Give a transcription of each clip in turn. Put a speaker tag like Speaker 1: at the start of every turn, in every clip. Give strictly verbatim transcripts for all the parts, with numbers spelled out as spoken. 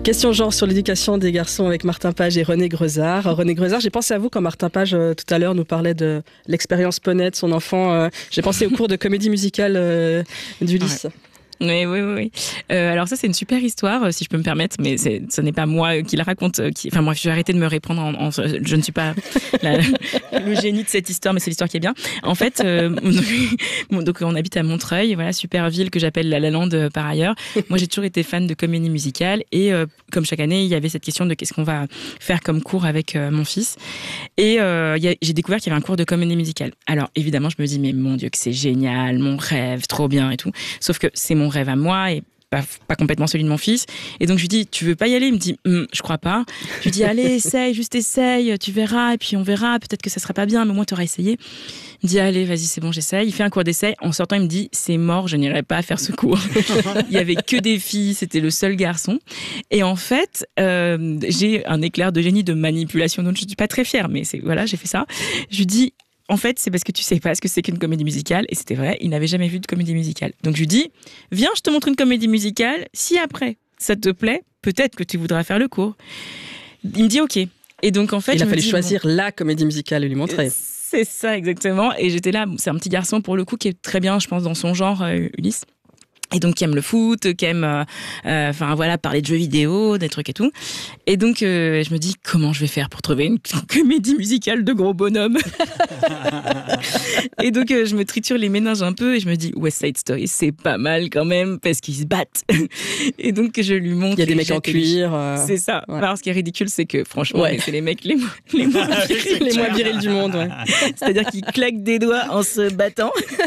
Speaker 1: Question genre sur l'éducation des garçons avec Martin Page et René Grezard. René Grezard, j'ai pensé à vous quand Martin Page euh, tout à l'heure nous parlait de l'expérience poney de son enfant. Euh, j'ai pensé au cours de comédie musicale euh, d'Ulysse.
Speaker 2: Ouais. Oui, oui, oui. Euh, alors ça, c'est une super histoire, si je peux me permettre, mais c'est, ce n'est pas moi qui la raconte. Qui... Enfin bref, je vais arrêter de me répondre. En, en, je ne suis pas la, le génie de cette histoire, mais c'est l'histoire qui est bien. En fait, euh, donc, donc on habite à Montreuil, voilà, super ville que j'appelle La La Land euh, par ailleurs. Moi, j'ai toujours été fan de comédie musicale et euh, comme chaque année, il y avait cette question de qu'est-ce qu'on va faire comme cours avec euh, mon fils. Et euh, y a, j'ai découvert qu'il y avait un cours de comédie musicale. Alors évidemment, je me dis mais mon Dieu que c'est génial, mon rêve, trop bien et tout. Sauf que c'est mon rêve à moi et pas, pas complètement celui de mon fils. Et donc je lui dis, tu veux pas y aller? Il me dit, hm, je crois pas. Je lui dis, allez, essaye, juste essaye, tu verras, et puis on verra, peut-être que ça sera pas bien, mais au moins tu auras essayé. Il me dit, allez, vas-y, c'est bon, j'essaye. Il fait un cours d'essai. En sortant, il me dit, c'est mort, je n'irai pas faire ce cours. Il y avait que des filles, c'était le seul garçon. Et en fait, euh, j'ai un éclair de génie de manipulation dont je suis pas très fière, mais c'est, voilà, j'ai fait ça. Je lui dis, en fait, c'est parce que tu sais pas ce que c'est qu'une comédie musicale. Et c'était vrai, il n'avait jamais vu de comédie musicale. Donc je lui dis, viens, je te montre une comédie musicale. Si après, ça te plaît, peut-être que tu voudras faire le cours. Il me dit ok. Et donc en fait,
Speaker 1: il
Speaker 2: je
Speaker 1: a fallu
Speaker 2: dis,
Speaker 1: choisir
Speaker 2: bon,
Speaker 1: la comédie musicale et lui montrer.
Speaker 2: C'est ça, exactement. Et j'étais là, c'est un petit garçon pour le coup qui est très bien, je pense, dans son genre, euh, Ulysse. Et donc qui aime le foot, qui aime, euh, euh, enfin voilà, parler de jeux vidéo, des trucs et tout. Et donc euh, je me dis comment je vais faire pour trouver une comédie musicale de gros bonhommes. Et donc euh, je me triture les méninges un peu et je me dis West Side Story, c'est pas mal quand même parce qu'ils se battent. Et donc je lui montre.
Speaker 1: Il y a des mecs en cuir.
Speaker 2: Euh... C'est ça.
Speaker 1: Ouais.
Speaker 2: Alors ce qui est ridicule, c'est que franchement,
Speaker 1: ouais.
Speaker 2: c'est les mecs les, les moins virils,
Speaker 1: les moins virils du monde. Ouais.
Speaker 2: C'est-à-dire qu'ils claquent des doigts en se battant.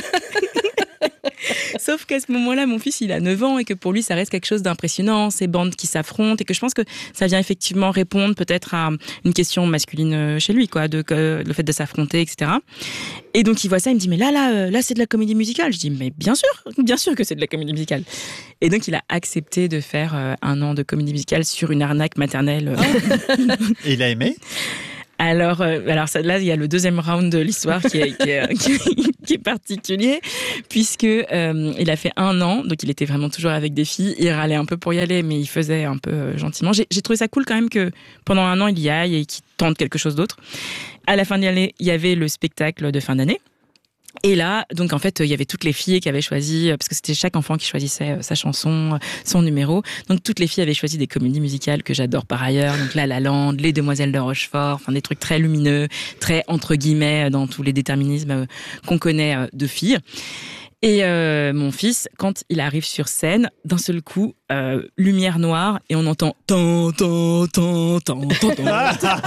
Speaker 2: Sauf qu'à ce moment-là, mon fils, il a neuf ans et que pour lui, ça reste quelque chose d'impressionnant, ces bandes qui s'affrontent et que je pense que ça vient effectivement répondre peut-être à une question masculine chez lui, quoi, de, de le fait de s'affronter, et cetera. Et donc, il voit ça, il me dit, mais là, là, là, c'est de la comédie musicale. Je dis, mais bien sûr, bien sûr que c'est de la comédie musicale. Et donc, il a accepté de faire euh, un an de comédie musicale sur une arnaque maternelle.
Speaker 3: Et il a aimé?
Speaker 2: Alors, euh, alors ça, là, il y a le deuxième round de l'histoire qui est, qui est, qui est, qui est particulier, puisque euh, il a fait un an, donc il était vraiment toujours avec des filles. Il râlait un peu pour y aller, mais il faisait un peu euh, gentiment. J'ai, j'ai trouvé ça cool quand même que pendant un an, il y aille et qu'il tente quelque chose d'autre. À la fin de l'année, il y avait le spectacle de fin d'année. Et là, donc en fait, il y avait toutes les filles qui avaient choisi, parce que c'était chaque enfant qui choisissait sa chanson, son numéro. Donc toutes les filles avaient choisi des comédies musicales que j'adore par ailleurs. Donc La La Land, Les Demoiselles de Rochefort, enfin des trucs très lumineux, très entre guillemets dans tous les déterminismes qu'on connaît de filles. Et euh, mon fils, quand il arrive sur scène, d'un seul coup, euh, lumière noire et on entend tan tan tan tan tan tan.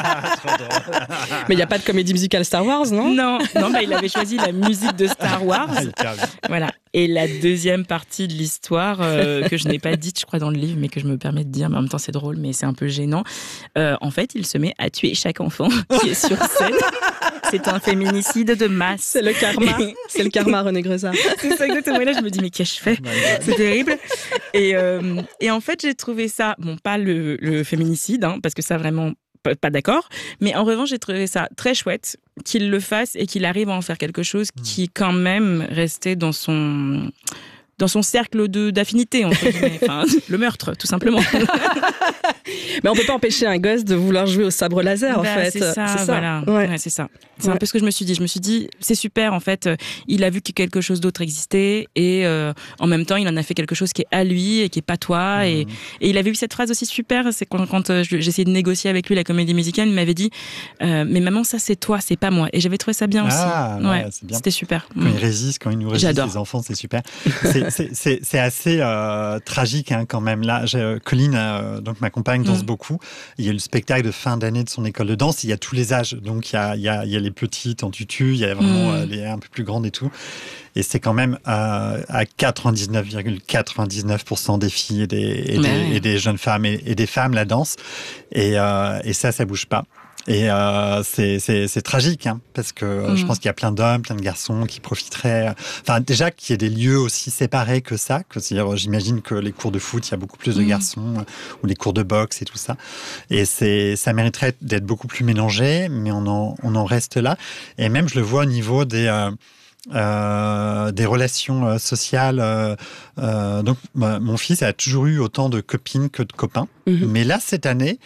Speaker 1: Mais il n'y a pas de comédie musicale Star Wars, non?
Speaker 2: Non, non, bah il avait choisi la musique de Star Wars. Voilà. Et la deuxième partie de l'histoire euh, que je n'ai pas dite, je crois, dans le livre, mais que je me permets de dire, mais en même temps c'est drôle, mais c'est un peu gênant. Euh, en fait, il se met à tuer chaque enfant qui est sur scène. C'est un féminicide de masse.
Speaker 1: C'est le karma. C'est le karma, René Grezard.
Speaker 2: C'est ça exactement. Et là, je me dis, mais qu'est-ce que je fais? C'est terrible. Et, euh, et en fait, j'ai trouvé ça, bon, pas le, le féminicide, hein, parce que ça, vraiment, pas, pas d'accord. Mais en revanche, j'ai trouvé ça très chouette qu'il le fasse et qu'il arrive à en faire quelque chose qui, quand même, restait dans son... dans son cercle de, d'affinité, entre guillemets. Enfin, le meurtre, tout simplement.
Speaker 1: Mais on peut pas empêcher un gosse de vouloir jouer au sabre laser, en
Speaker 2: bah,
Speaker 1: fait.
Speaker 2: C'est ça,
Speaker 1: c'est ça.
Speaker 2: voilà.
Speaker 1: Ouais.
Speaker 2: Ouais, c'est ça. C'est
Speaker 1: ouais.
Speaker 2: un peu ce que je me suis dit. Je me suis dit, c'est super, en fait. Il a vu que quelque chose d'autre existait et euh, en même temps, il en a fait quelque chose qui est à lui et qui est pas toi. Mmh. Et, et il avait eu cette phrase aussi super, c'est quand, quand euh, j'essayais de négocier avec lui la comédie musicale, il m'avait dit, euh, mais maman, ça c'est toi, c'est pas moi. Et j'avais trouvé ça bien
Speaker 3: ah,
Speaker 2: aussi.
Speaker 3: Ouais,
Speaker 2: ouais,
Speaker 3: c'est bien.
Speaker 2: C'était super.
Speaker 3: Quand mmh. ils résistent, quand ils nous résistent,
Speaker 2: J'adore.
Speaker 3: les enfants, c'est super. C'est, c'est, c'est, c'est assez euh, tragique hein, quand même. Là, j'ai, Colline, euh, donc ma compagne, danse mmh. beaucoup. Il y a le spectacle de fin d'année de son école de danse. Il y a tous les âges. Donc, il y a, il y a, il y a les petites en tutu, il y a vraiment mmh. euh, les un peu plus grandes et tout. Et c'est quand même euh, à quatre-vingt-dix-neuf virgule quatre-vingt-dix-neuf pour cent des filles et des, et des, et des jeunes femmes et, et des femmes la danse. Et, euh, et ça, ça bouge pas. Et euh, c'est, c'est, c'est tragique, hein, parce que mmh. je pense qu'il y a plein d'hommes, plein de garçons qui profiteraient. Enfin, déjà qu'il y ait des lieux aussi séparés que ça. Que, c'est-à-dire, j'imagine que les cours de foot, il y a beaucoup plus de mmh. garçons, ou les cours de boxe et tout ça. Et c'est, ça mériterait d'être beaucoup plus mélangé, mais on en, on en reste là. Et même, je le vois au niveau des... Euh, euh, des relations euh, sociales. Euh, euh, donc, bah, mon fils a toujours eu autant de copines que de copains. Mmh. Mais là, cette année,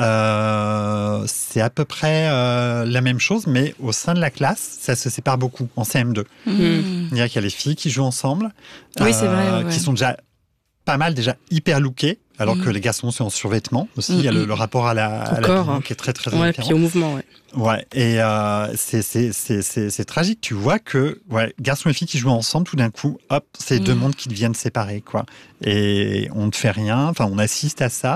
Speaker 3: euh, c'est à peu près euh, la même chose, mais au sein de la classe, ça se sépare beaucoup en C M deux. Mmh. C'est-à-dire qu'il y a les filles qui jouent ensemble,
Speaker 2: oui, euh, c'est vrai, ouais,
Speaker 3: qui
Speaker 2: ouais.
Speaker 3: sont déjà pas mal, déjà hyper lookées, alors mmh. que les garçons sont en survêtement aussi. Mmh. Il y a le, le rapport à la, à la
Speaker 1: corps, hein.
Speaker 3: qui est très, très
Speaker 1: ouais,
Speaker 3: différent.
Speaker 1: Puis au mouvement, ouais.
Speaker 3: Ouais, et euh, c'est, c'est, c'est, c'est, c'est tragique. Tu vois que ouais, garçons et filles qui jouent ensemble, tout d'un coup, hop, c'est mmh. deux mondes qui deviennent séparés, quoi. Et on ne fait rien, enfin, on assiste à ça,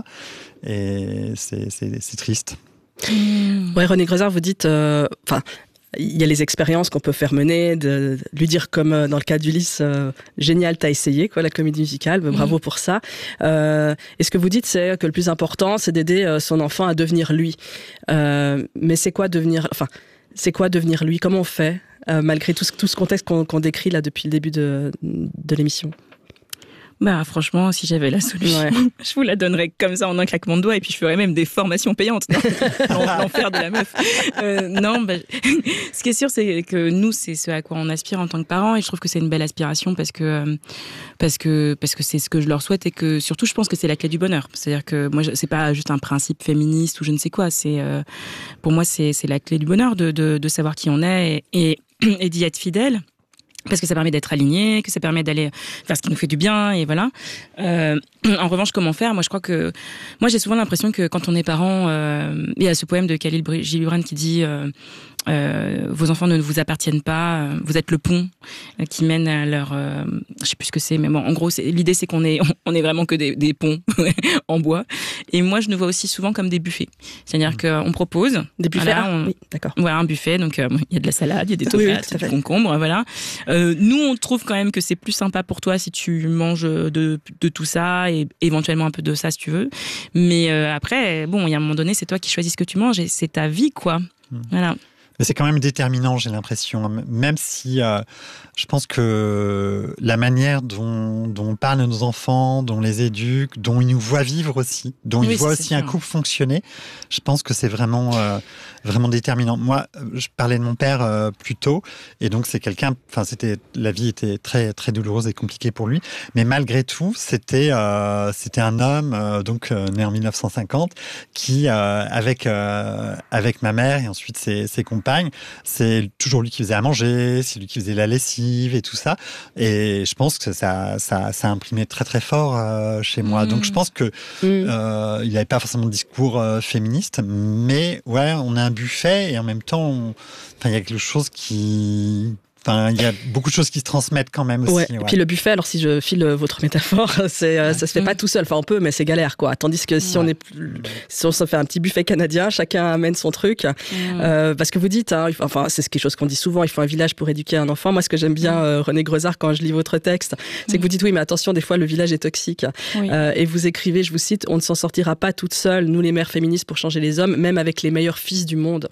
Speaker 3: et c'est, c'est, c'est triste.
Speaker 1: Mmh. Ouais, René Grezard, vous dites, enfin. Euh, il y a les expériences qu'on peut faire mener, de, de lui dire comme dans le cas d'Ulysse, euh, génial, t'as essayé quoi, la comédie musicale, bravo mmh. pour ça. Euh, et ce que vous dites, c'est que le plus important, c'est d'aider euh, son enfant à devenir lui. Euh, mais c'est quoi devenir, enfin, c'est quoi devenir lui ? Comment on fait, euh, malgré tout ce, tout ce contexte qu'on, qu'on décrit là depuis le début de, de l'émission ?
Speaker 2: Bah franchement, si j'avais la solution, ouais. je vous la donnerais comme ça en un claquement de doigts et puis je ferais même des formations payantes. L'enfer de la meuf. Euh, non, bah, ce qui est sûr, c'est que nous, c'est ce à quoi on aspire en tant que parents et je trouve que c'est une belle aspiration parce que parce que parce que c'est ce que je leur souhaite et que surtout, je pense que c'est la clé du bonheur. C'est-à-dire que moi, c'est pas juste un principe féministe ou je ne sais quoi. C'est euh, pour moi, c'est c'est la clé du bonheur de de, de savoir qui on est et, et, et d'y être fidèle. Parce que ça permet d'être aligné, que ça permet d'aller faire ce qui nous fait du bien, et voilà. Euh, en revanche, comment faire ? Moi, je crois que... Moi, j'ai souvent l'impression que quand on est parent... Euh, il y a ce poème de Khalil Gibran qui dit... Euh, Euh, vos enfants ne vous appartiennent pas, euh, vous êtes le pont euh, qui mène à leur, euh, je sais plus ce que c'est, mais bon, en gros, c'est, l'idée c'est qu'on est, on est vraiment que des, des ponts en bois. Et moi, je nous vois aussi souvent comme des buffets, c'est-à-dire mmh. qu'on propose
Speaker 1: des buffets,
Speaker 2: voilà, on,
Speaker 1: ah, oui, d'accord.
Speaker 2: Voilà, un buffet, donc il euh, y a de la salade, il y a des tomates, oui, oui, des concombres, voilà. Euh, nous, on trouve quand même que c'est plus sympa pour toi si tu manges de, de tout ça et éventuellement un peu de ça si tu veux. Mais euh, après, bon, il y a un moment donné, c'est toi qui choisis ce que tu manges et c'est ta vie, quoi. Mmh. Voilà.
Speaker 3: Mais c'est quand même déterminant, j'ai l'impression. Même si euh, je pense que la manière dont, dont on parle à nos enfants, dont on les éduque, dont ils nous voient vivre aussi, dont oui, ils voient aussi un couple fonctionner, je pense que c'est vraiment, euh, vraiment déterminant. Moi, je parlais de mon père euh, plus tôt, et donc c'est quelqu'un, enfin, c'était, la vie était très, très douloureuse et compliquée pour lui, mais malgré tout, c'était, euh, c'était un homme, euh, donc euh, né en mille neuf cent cinquante, qui, euh, avec, euh, avec ma mère et ensuite ses, ses compagnes, c'est toujours lui qui faisait à manger, c'est lui qui faisait la lessive et tout ça. Et je pense que ça, ça, ça a imprimé très très fort euh, chez moi. Mmh. Donc je pense que mmh. euh, il n'avait pas forcément de discours euh, féministe, mais ouais, on a un buffet et en même temps, on... enfin, il y a quelque chose qui... Enfin, il y a beaucoup de choses qui se transmettent quand même aussi.
Speaker 1: Ouais.
Speaker 3: Ouais.
Speaker 1: Et puis le buffet, alors si je file votre métaphore, c'est, euh, ça se fait pas tout seul. Enfin, on peut, mais c'est galère, quoi. Tandis que si ouais. on est, si on se fait un petit buffet canadien, chacun amène son truc. Mmh. Euh, parce que vous dites, hein, enfin, c'est quelque chose qu'on dit souvent, il faut un village pour éduquer un enfant. Moi, ce que j'aime bien, euh, René Grezard, quand je lis votre texte, c'est mmh. que vous dites, oui, mais attention, des fois, le village est toxique. Oui. Euh, et vous écrivez, je vous cite, on ne s'en sortira pas toute seule, nous les mères féministes, pour changer les hommes, même avec les meilleurs fils du monde.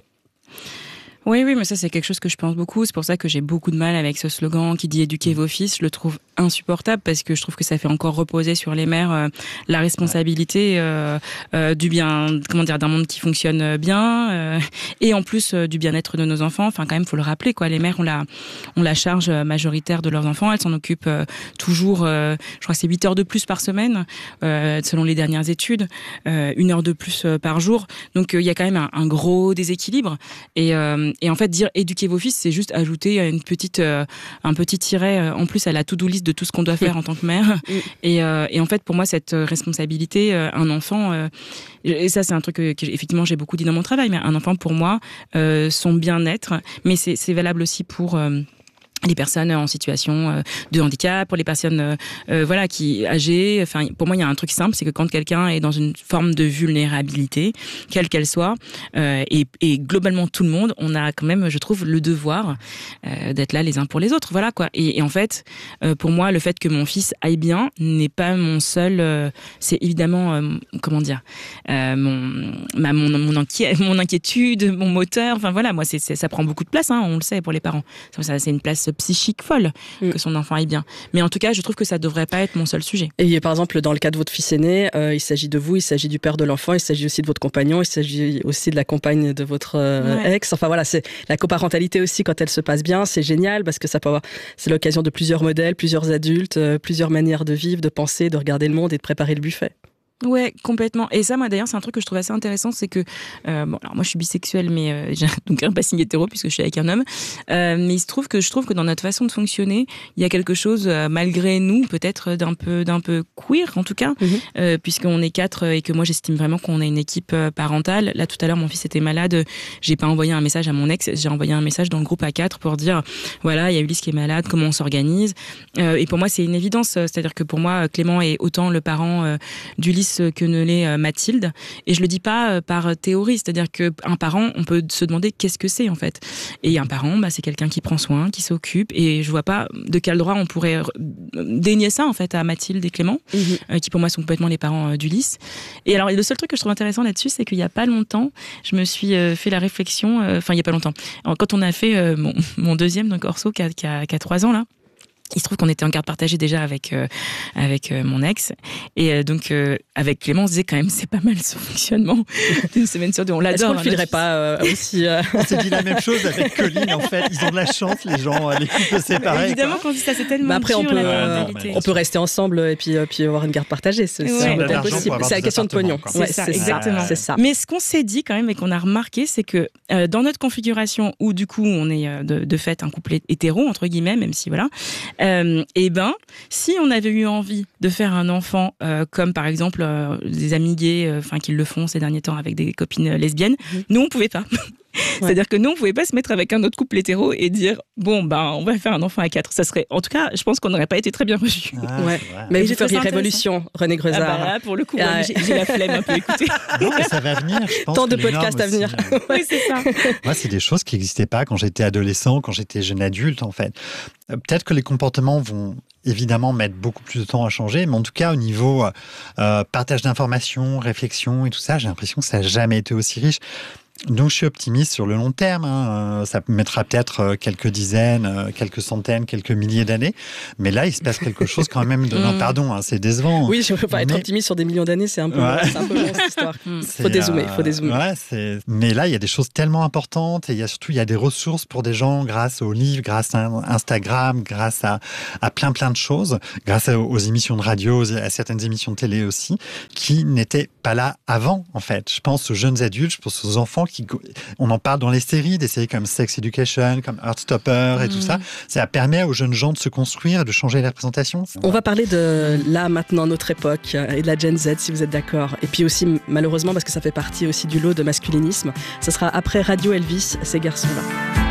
Speaker 2: Oui, oui, mais ça, c'est quelque chose que je pense beaucoup. C'est pour ça que j'ai beaucoup de mal avec ce slogan qui dit « éduquez vos fils ». Je le trouve insupportable parce que je trouve que ça fait encore reposer sur les mères euh, la responsabilité euh, euh, du bien, comment dire, d'un monde qui fonctionne bien euh, et en plus euh, du bien-être de nos enfants. Enfin, quand même, faut le rappeler, quoi. Les mères ont la, ont la charge majoritaire de leurs enfants. Elles s'en occupent euh, toujours, euh, je crois que c'est huit heures de plus par semaine, euh, selon les dernières études, euh, une heure de plus euh, par jour. Donc, il euh, y a quand même un, un gros déséquilibre et euh, Et en fait, dire éduquer vos fils, c'est juste ajouter une petite, euh, un petit tiret euh, en plus à la to-do list de tout ce qu'on doit faire en tant que mère. Et, euh, et en fait, pour moi, cette responsabilité, euh, un enfant, euh, et ça, c'est un truc que, que effectivement j'ai beaucoup dit dans mon travail, mais un enfant, pour moi, euh, son bien-être, mais c'est, c'est valable aussi pour euh, les personnes en situation de handicap, pour les personnes euh, euh, voilà qui âgées. Enfin, pour moi, il y a un truc simple, c'est que quand quelqu'un est dans une forme de vulnérabilité, quelle qu'elle soit, euh, et, et globalement tout le monde, on a quand même, je trouve, le devoir euh, d'être là les uns pour les autres. Voilà quoi. Et, et en fait, euh, pour moi, le fait que mon fils aille bien n'est pas mon seul. Euh, c'est évidemment euh, comment dire, euh, mon, ma, mon, mon, inquié, mon inquiétude, mon moteur. Enfin voilà, moi, c'est, c'est, ça prend beaucoup de place. Hein, on le sait pour les parents. Ça, c'est une place psychique folle mmh. que son enfant aille bien. Mais en tout cas, je trouve que ça devrait pas être mon seul sujet.
Speaker 1: Et par exemple, dans le cas de votre fils aîné, euh, il s'agit de vous, il s'agit du père de l'enfant, il s'agit aussi de votre compagnon, il s'agit aussi de la compagne de votre euh, ouais. ex. Enfin voilà, c'est la coparentalité aussi, quand elle se passe bien, c'est génial parce que ça peut avoir, c'est l'occasion de plusieurs modèles, plusieurs adultes, euh, plusieurs manières de vivre, de penser, de regarder le monde et de préparer le buffet.
Speaker 2: Ouais, complètement. Et ça, moi, d'ailleurs, c'est un truc que je trouve assez intéressant, c'est que, euh, bon, alors moi, je suis bisexuelle, mais euh, j'ai donc un passing hétéro puisque je suis avec un homme. Euh, mais il se trouve que je trouve que dans notre façon de fonctionner, il y a quelque chose, euh, malgré nous, peut-être d'un peu, d'un peu queer, en tout cas, mm-hmm. euh, puisqu'on est quatre et que moi, j'estime vraiment qu'on est une équipe parentale. Là, tout à l'heure, mon fils était malade. J'ai pas envoyé un message à mon ex, j'ai envoyé un message dans le groupe à quatre pour dire, voilà, il y a Ulysse qui est malade, comment on s'organise. Euh, et pour moi, c'est une évidence. C'est-à-dire que pour moi, Clément est autant le parent euh, d'Ulysse que ne l'est Mathilde. Et je le dis pas par théorie, c'est-à-dire qu'un parent, on peut se demander qu'est-ce que c'est en fait. Et un parent, bah, c'est quelqu'un qui prend soin, qui s'occupe, et je vois pas de quel droit on pourrait dénier ça en fait à Mathilde et Clément, mmh. euh, qui pour moi sont complètement les parents euh, d'Ulysse. Et alors le seul truc que je trouve intéressant là-dessus, c'est qu'il y a pas longtemps, je me suis euh, fait la réflexion, enfin euh, il y a pas longtemps, alors, quand on a fait euh, mon, mon deuxième, donc Orso, qui a, qui a, qui a trois ans là, il se trouve qu'on était en garde partagée déjà avec euh, avec euh, mon ex, et euh, donc euh, avec Clément on se disait quand même c'est pas mal ce fonctionnement d'une semaine sur deux, on l'adore.
Speaker 1: Est-ce qu'on le filerait pas euh, aussi euh...
Speaker 3: On s'est dit la même chose avec Colline en fait, ils ont de la chance les gens, les couples séparés.
Speaker 2: Évidemment qu'on dit ça, c'est tellement
Speaker 1: bah après,
Speaker 2: dur
Speaker 1: on peut,
Speaker 2: la
Speaker 1: euh,
Speaker 2: parentalité.
Speaker 1: On peut rester ensemble et puis euh, puis avoir une garde partagée, c'est,
Speaker 2: ouais.
Speaker 1: c'est pas possible. C'est la question de pognon.
Speaker 2: C'est ouais, ça, c'est exactement. Ça. C'est ça. Mais ce qu'on s'est dit quand même et qu'on a remarqué, c'est que euh, dans notre configuration où du coup on est euh, de, de fait un couple hétéro entre guillemets, même si voilà, euh, et ben si on avait eu envie de faire un enfant euh, comme par exemple euh, des amis gays, enfin euh, qui le font ces derniers temps avec des copines lesbiennes, mmh. nous on pouvait pas. Ouais. C'est-à-dire que nous, on pouvait pas se mettre avec un autre couple hétéro et dire bon ben on va faire un enfant à quatre. Ça serait, en tout cas, je pense qu'on n'aurait pas été très bien reçus.
Speaker 1: Ah, ouais. Mais vous feriez révolution, René Grezard.
Speaker 2: Ah bah là, pour le coup, ah, ouais. j'ai, j'ai la flemme un peu. Écoutez.
Speaker 3: Non, mais ça va venir. Je pense
Speaker 1: Tant de podcasts à venir.
Speaker 3: Euh...
Speaker 2: oui, c'est ça.
Speaker 3: Moi, c'est des choses qui n'existaient pas quand j'étais adolescent, quand j'étais jeune adulte, en fait. Peut-être que les comportements vont évidemment mettre beaucoup plus de temps à changer, mais en tout cas, au niveau euh, partage d'informations, réflexion et tout ça, j'ai l'impression que ça n'a jamais été aussi riche. Donc, je suis optimiste sur le long terme. Hein. Ça mettra peut-être quelques dizaines, quelques centaines, quelques milliers d'années. Mais là, il se passe quelque chose quand même de... Non, pardon, hein, c'est décevant.
Speaker 1: Oui, je ne peux pas mais... être optimiste sur des millions d'années, c'est un peu, ouais. c'est un peu long, cette histoire. Il faut dézoomer, il faut dézoomer.
Speaker 3: Ouais, c'est... Mais là, il y a des choses tellement importantes et il y a surtout il y a des ressources pour des gens grâce aux livres, grâce à Instagram, grâce à, à plein, plein de choses, grâce aux émissions de radio, à certaines émissions de télé aussi, qui n'étaient pas là avant, en fait. Je pense aux jeunes adultes, je pense aux enfants qui, on en parle dans les séries, des séries comme Sex Education, comme Heartstopper et mmh. tout ça. Ça permet aux jeunes gens de se construire et de changer les représentations.
Speaker 1: On va parler de là, maintenant, notre époque et de la Gen Z, si vous êtes d'accord. Et puis aussi, malheureusement, parce que ça fait partie aussi du lot de masculinisme, ça sera après Radio Elvis, ces garçons-là.